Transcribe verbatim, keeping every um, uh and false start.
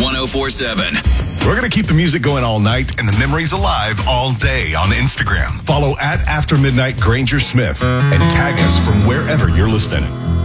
one oh four point seven. We're going to keep the music going all night and the memories alive all day on Instagram. Follow at After Midnight Granger Smith and tag us from wherever you're listening.